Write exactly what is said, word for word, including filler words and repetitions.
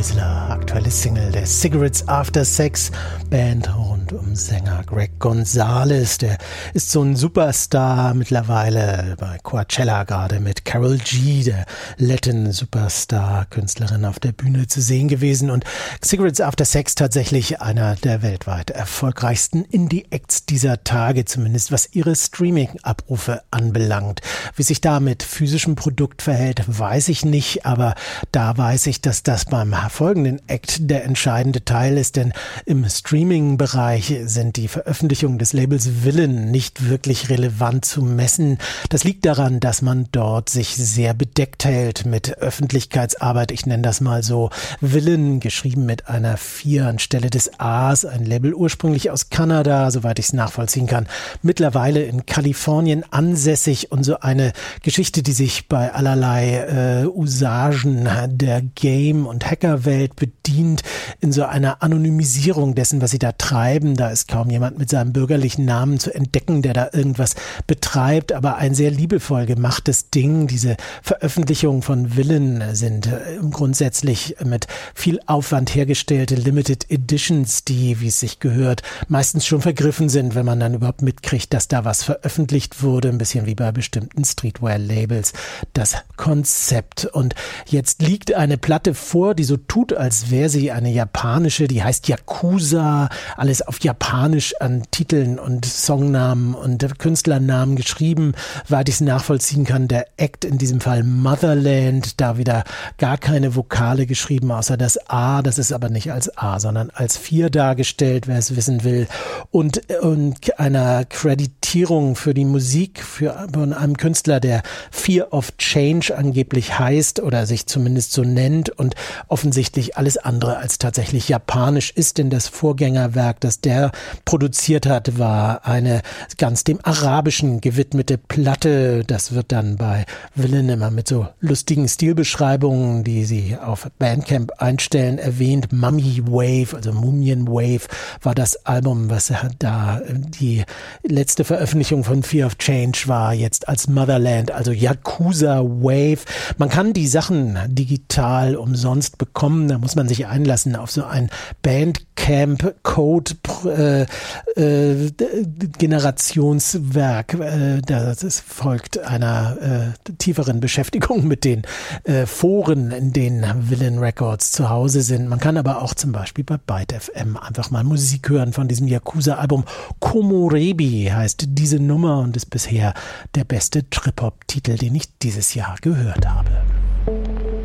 Whistler, aktuelle Single der Cigarettes After Sex Band rund um Sänger Greg Gonzalez. Der ist so ein Superstar mittlerweile bei Coachella gerade mit Karol G, der Latin-Superstar-Künstlerin, auf der Bühne zu sehen gewesen. Und Cigarettes After Sex tatsächlich einer der weltweit erfolgreichsten Indie-Acts dieser Tage, zumindest was ihre Streaming-Abrufe anbelangt. Wie sich da mit physischem Produkt verhält, weiß ich nicht, aber da weiß ich, dass das beim folgenden Act der entscheidende Teil ist, denn im Streaming-Bereich sind die Veröffentlichungen des Labels Villain nicht wirklich relevant zu messen. Das liegt daran, dass man dort sich sehr bedeckt hält mit Öffentlichkeitsarbeit. Ich nenne das mal so. Villain, geschrieben mit einer vier anstelle des A's, ein Label ursprünglich aus Kanada, soweit ich es nachvollziehen kann, mittlerweile in Kalifornien ansässig, und so eine Geschichte, die sich bei allerlei äh, Usagen der Game- und Hackerwelt bedient, in so einer Anonymisierung dessen, was sie da treiben. Da ist kaum jemand mit seinem bürgerlichen Namen zu entdecken, der da irgendwas betreibt, aber ein sehr liebevoll gemachtes Ding. Diese Veröffentlichungen von Villain sind äh, grundsätzlich mit viel Aufwand hergestellte Limited Editions, die, wie es sich gehört, meistens schon vergriffen sind, wenn man dann überhaupt mitkriegt, dass da was veröffentlicht wurde, ein bisschen wie bei bestimmten Streetwear-Labels, das Konzept. Und jetzt liegt eine Platte vor, die so tut, als wäre sie eine japanische, die heißt Yakuza, alles auf Japanisch an Titeln und Songnamen und Künstlernamen geschrieben, weil ich es nachvollziehen kann. Der Act in diesem Fall Motherland, da wieder gar keine Vokale geschrieben, außer das A, das ist aber nicht als A, sondern als vier dargestellt, wer es wissen will. Und, und einer Kreditierung für die Musik für, von einem Künstler, der Fear of Change angeblich heißt oder sich zumindest so nennt und offensichtlich alles andere als tatsächlich japanisch ist, denn das Vorgängerwerk, das der produziert hat, war eine ganz dem Arabischen gewidmete Platte. Das wird dann bei Villain immer mit so lustigen Stilbeschreibungen, die sie auf Bandcamp einstellen, erwähnt. Mummy Wave, also Mumien Wave, war das Album, was da die letzte Veröffentlichung von Fear of Change war, jetzt als Motherland, also Yakuza Wave. Man kann die Sachen digital umsonst bekommen, da muss man sich einlassen auf so ein Bandcamp-Code äh, äh, Generationswerk. Äh, das folgt einer äh, tieferen Beschäftigung mit den äh, Foren, in denen Villain Records zu Hause sind. Man kann aber auch zum Beispiel bei Byte F M einfach mal Musik hören von diesem Yakuza-Album. Komorebi heißt diese Nummer und ist bisher der beste Trip-Hop-Titel, den ich dieses Jahr gehört habe.